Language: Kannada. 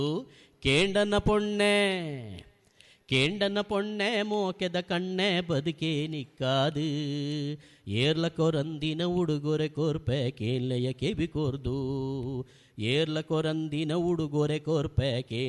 ಕೇಂಡನ ಪೊಣ್ಣೆ ಮೋಕೆದ ಕಣ್ಣೆ ಬದುಕೇ ನಿಕ್ಕಾದು ಏರ್ಲ ಕೊರಂದಿನ ಉಡುಗೊರೆ ಕೋರ್ಪೆ ಕೇನ್ಲೆಯ ಕೆಬಿ ಕೋರ್ದು ಏರ್ಲ ಕೊರಂದಿನ ಉಡುಗೊರೆ ಕೋರ್ಪೆ